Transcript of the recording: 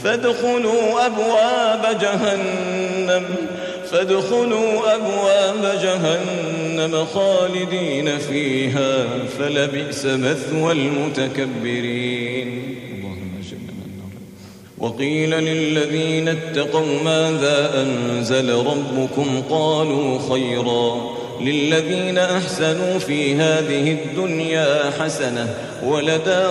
فادخلوا أبواب جهنم خالدين فيها فلبئس مثوى المتكبرين. وقيل للذين اتقوا ماذا أنزل ربكم قالوا خيرا للذين أحسنوا في هذه الدنيا حسنة ولدار